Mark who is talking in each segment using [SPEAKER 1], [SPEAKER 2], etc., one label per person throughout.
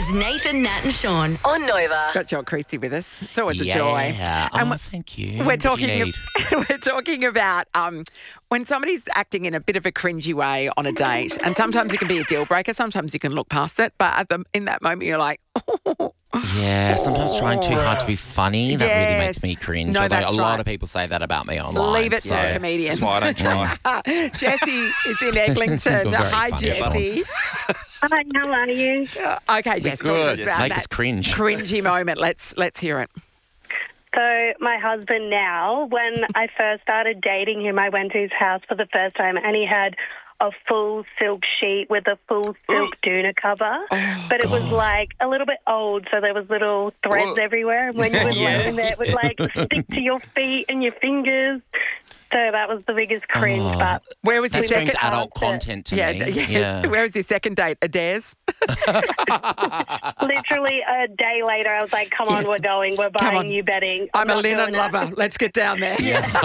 [SPEAKER 1] is Nathan, Nat and Sean on Nova.
[SPEAKER 2] Got Joel Creasy with us. It's always a joy.
[SPEAKER 3] Yeah.
[SPEAKER 2] And
[SPEAKER 3] Thank you.
[SPEAKER 2] We're talking about when somebody's acting in a bit of a cringy way on a date, and sometimes it can be a deal breaker, sometimes you can look past it, but in that moment you're like,
[SPEAKER 3] Yeah, sometimes trying too hard to be funny, that really makes me cringe.
[SPEAKER 2] No,
[SPEAKER 3] Although
[SPEAKER 2] that's
[SPEAKER 3] a lot
[SPEAKER 2] right.
[SPEAKER 3] of people say that about me online.
[SPEAKER 2] leave it to the comedians.
[SPEAKER 4] That's why I don't try.
[SPEAKER 2] Jessie is in Eglinton.
[SPEAKER 3] You're very
[SPEAKER 2] Hi,
[SPEAKER 3] funny,
[SPEAKER 2] Jessie.
[SPEAKER 5] Hi, how are you?
[SPEAKER 2] Okay, Jess, talk to us about
[SPEAKER 3] Make
[SPEAKER 2] that
[SPEAKER 3] us cringe.
[SPEAKER 2] cringy moment. Let's hear it.
[SPEAKER 5] So my husband now, when I first started dating him, I went to his house for the first time and he had a full silk sheet with a full silk doona cover. But it was like a little bit old, so there was little threads everywhere. And when you were laying there, it would like stick to your feet and your fingers. So that was the biggest cringe. But
[SPEAKER 2] Where was
[SPEAKER 3] That
[SPEAKER 2] your
[SPEAKER 3] screams
[SPEAKER 2] second?
[SPEAKER 3] adult content to
[SPEAKER 2] Yeah,
[SPEAKER 3] me.
[SPEAKER 2] yes.
[SPEAKER 3] Yeah.
[SPEAKER 2] Where was your second date? Adair's?
[SPEAKER 5] literally a day later, I was like, come on,
[SPEAKER 2] Yes.
[SPEAKER 5] we're going. We're
[SPEAKER 2] Come on.
[SPEAKER 5] buying you bedding.
[SPEAKER 2] I'm a
[SPEAKER 5] not
[SPEAKER 2] linen
[SPEAKER 5] doing that.
[SPEAKER 2] lover. Let's get down there.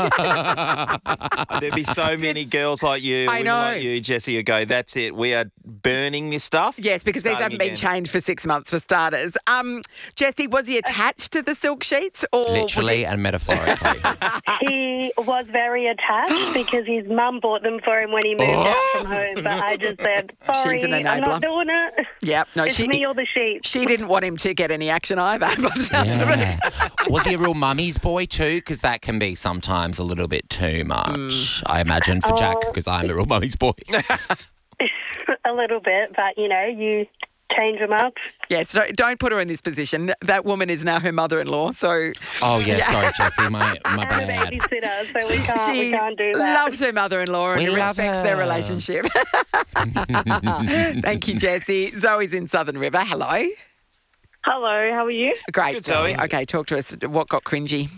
[SPEAKER 4] There'd be so many girls like you,
[SPEAKER 2] I
[SPEAKER 4] women
[SPEAKER 2] know.
[SPEAKER 4] like you, Jessie, who go, that's it. We are burning this stuff.
[SPEAKER 2] Yes, because these
[SPEAKER 4] Starting
[SPEAKER 2] haven't been
[SPEAKER 4] again.
[SPEAKER 2] changed for 6 months for starters. Jessie, was he attached to the silk sheets? Or
[SPEAKER 3] Literally and metaphorically.
[SPEAKER 5] He was very attached because his mum bought them for him when he moved out from home. But I just said, sorry,
[SPEAKER 2] She's an
[SPEAKER 5] I'm
[SPEAKER 2] enabler.
[SPEAKER 5] not doing it.
[SPEAKER 2] Yep. No,
[SPEAKER 5] It's me or the sheep.
[SPEAKER 2] She didn't want him to get any action either. By the sounds of it.
[SPEAKER 3] Yeah. Was he a real mummy's boy too? Because that can be sometimes a little bit too much, I imagine, for Jack, because I'm a real mummy's boy.
[SPEAKER 5] A little bit, but, you change them up.
[SPEAKER 2] Yes, don't put her in this position. That woman is now her mother-in-law, so
[SPEAKER 3] Oh, yeah, sorry, Jessie, my
[SPEAKER 5] I'm a
[SPEAKER 3] bad.
[SPEAKER 5] babysitter, so we
[SPEAKER 2] she
[SPEAKER 5] can't do that.
[SPEAKER 2] loves her mother-in-law and
[SPEAKER 3] We love
[SPEAKER 2] respects their
[SPEAKER 3] her.
[SPEAKER 2] relationship. Thank you, Jessie. Zoe's in Southern River. Hello.
[SPEAKER 6] Hello, how are you?
[SPEAKER 2] Great,
[SPEAKER 4] Good,
[SPEAKER 2] Zoe.
[SPEAKER 4] Zoe.
[SPEAKER 2] Okay, talk to us. What got cringy?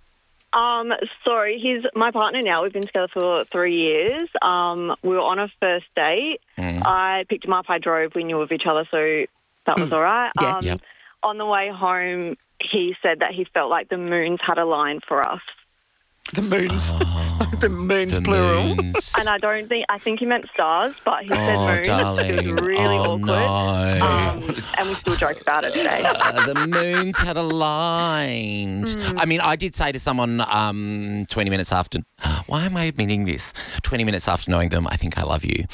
[SPEAKER 6] Sorry, he's my partner now. We've been together for 3 years. We were on a first date. I picked him up. I drove. We knew of each other, so that was all right.
[SPEAKER 2] Yes.
[SPEAKER 3] Yep.
[SPEAKER 6] On the way home, he said that he felt like the moons had aligned for us.
[SPEAKER 2] The moons. The moons,
[SPEAKER 3] The
[SPEAKER 2] plural.
[SPEAKER 3] moons.
[SPEAKER 6] And I think he meant stars, but he said
[SPEAKER 3] Oh,
[SPEAKER 6] moons.
[SPEAKER 3] darling.
[SPEAKER 6] It was really
[SPEAKER 3] Oh,
[SPEAKER 6] awkward.
[SPEAKER 3] no.
[SPEAKER 6] And we still joke about it today.
[SPEAKER 3] The moons had aligned. I mean, I did say to someone 20 minutes after... Why am I admitting this? 20 minutes after knowing them, I think I love you.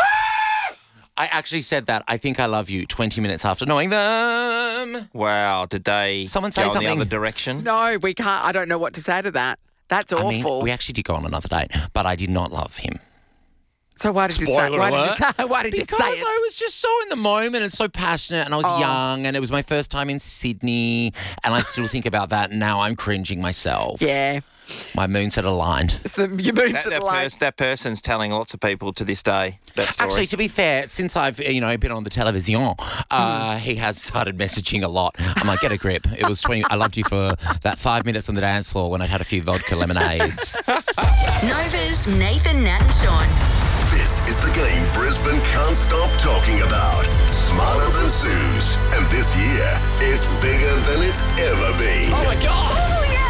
[SPEAKER 3] I actually said that. I think I love you 20 minutes after knowing them.
[SPEAKER 4] Wow, did they
[SPEAKER 3] Someone say
[SPEAKER 4] go in the
[SPEAKER 3] something.
[SPEAKER 4] other direction?
[SPEAKER 2] No, we can't. I don't know what to say to that. That's awful.
[SPEAKER 3] I mean, we actually did go on another date, but I did not love him.
[SPEAKER 2] So why did you say?
[SPEAKER 3] Spoiler
[SPEAKER 2] Why
[SPEAKER 3] alert.
[SPEAKER 2] did you
[SPEAKER 3] Because
[SPEAKER 2] say it?
[SPEAKER 3] I was just so in the moment and so passionate, and I was young, and it was my first time in Sydney, and I still think about that. And now I'm cringing myself.
[SPEAKER 2] Yeah.
[SPEAKER 3] My moons had aligned.
[SPEAKER 2] So your moons are like.
[SPEAKER 4] That person's telling lots of people to this day that story.
[SPEAKER 3] Actually, to be fair, since I've been on the television, he has started messaging a lot. I'm like, get a grip. It was 20. I loved you for that 5 minutes on the dance floor when I'd had a few vodka lemonades.
[SPEAKER 1] Nova's Nathan, Nat and Sean.
[SPEAKER 7] This is the game Brisbane can't stop talking about. Smarter than Sue's. And this year, it's bigger than it's ever been.
[SPEAKER 3] Oh my God!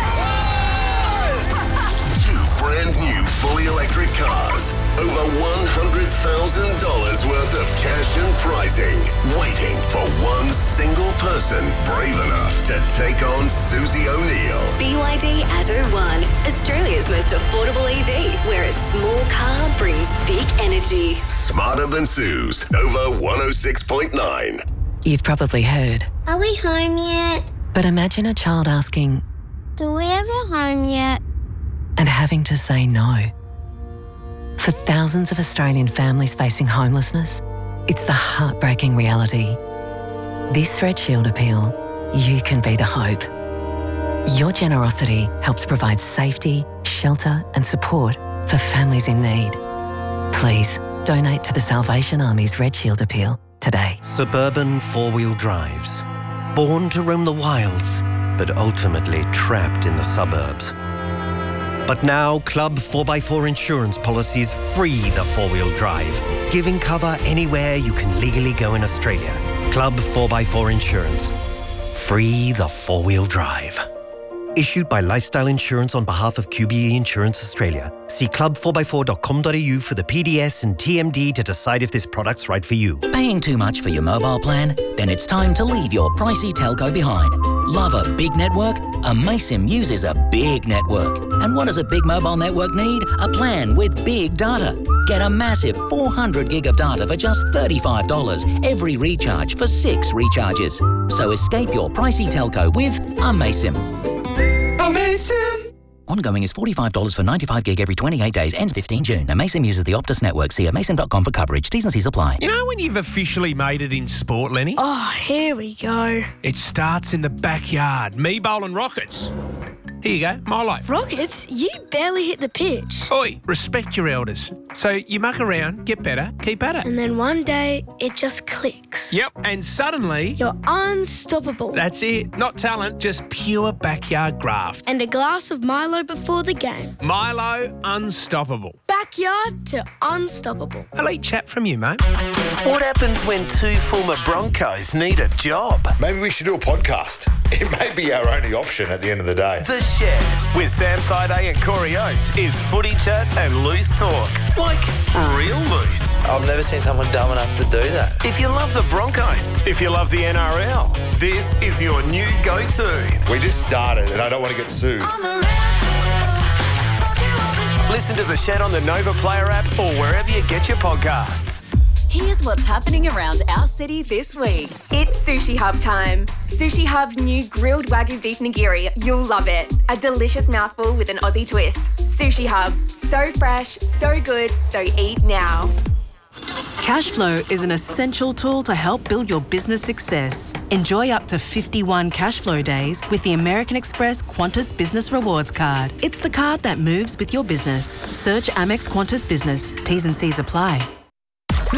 [SPEAKER 7] Two brand new fully electric cars. Over $100,000 worth of cash and pricing. Waiting for one single person brave enough to take on Susie O'Neill.
[SPEAKER 1] BYD Atto 1, Australia's most affordable EV, where a small car brings big energy.
[SPEAKER 7] Smarter than Sue's. Over 106.9.
[SPEAKER 8] You've probably heard,
[SPEAKER 9] Are we home yet?
[SPEAKER 8] but imagine a child asking
[SPEAKER 9] Do we have a home yet?
[SPEAKER 8] and having to say no. For thousands of Australian families facing homelessness, it's the heartbreaking reality. This Red Shield appeal, you can be the hope. Your generosity helps provide safety, shelter and support for families in need. Please donate to the Salvation Army's Red Shield appeal today.
[SPEAKER 10] Suburban four-wheel drives. Born to roam the wilds, but ultimately trapped in the suburbs. But now, Club 4x4 insurance policies free the four-wheel drive, giving cover anywhere you can legally go in Australia. Club 4x4 insurance. Free the four-wheel drive. Issued by Lifestyle Insurance on behalf of QBE Insurance Australia. See club4x4.com.au for the PDS and TMD to decide if this product's right for you.
[SPEAKER 11] Paying too much for your mobile plan? Then it's time to leave your pricey telco behind. Love a big network? Amaysim uses a big network. And what does a big mobile network need? A plan with big data. Get a massive 400 gig of data for just $35 every recharge for 6 recharges. So escape your pricey telco with Amaysim. Amaysim! Ongoing is $45 for 95 gig every 28 days. Ends 15 June. Amaysim uses the Optus network. See amaysim.com for coverage. T's and C's apply.
[SPEAKER 12] You know when you've officially made it in sport, Lenny?
[SPEAKER 13] Oh, here we go.
[SPEAKER 12] It starts in the backyard. Me bowling rockets. Here you go, my life.
[SPEAKER 13] Rockets? You barely hit the pitch.
[SPEAKER 12] Oi, respect your elders. So you muck around, get better, keep at it.
[SPEAKER 13] And then one day, it just clicks.
[SPEAKER 12] Yep, and suddenly...
[SPEAKER 13] You're unstoppable.
[SPEAKER 12] That's it. Not talent, just pure backyard graft.
[SPEAKER 13] And a glass of Milo before the game.
[SPEAKER 12] Milo, unstoppable.
[SPEAKER 13] Backyard to unstoppable.
[SPEAKER 12] Elite chat from you, mate.
[SPEAKER 14] What happens when 2 former Broncos need a job?
[SPEAKER 15] Maybe we should do a podcast. It may be our only option at the end of the day.
[SPEAKER 14] The Shed with Sam Side and Corey Oates is footy chat and loose talk. Like, real loose.
[SPEAKER 16] I've never seen someone dumb enough to do that.
[SPEAKER 14] If you love the Broncos, if you love the NRL, this is your new go-to.
[SPEAKER 15] We just started and I don't want to get sued.
[SPEAKER 14] Listen to The Shed on the Nova Player app or wherever you get your podcasts.
[SPEAKER 17] Here's what's happening around our city this week.
[SPEAKER 18] It's Sushi Hub time. Sushi Hub's new grilled Wagyu beef nigiri. You'll love it. A delicious mouthful with an Aussie twist. Sushi Hub. So fresh, so good, so eat now.
[SPEAKER 19] Cashflow is an essential tool to help build your business success. Enjoy up to 51 Cashflow days with the American Express Qantas Business Rewards Card. It's the card that moves with your business. Search Amex Qantas Business. T's and C's apply.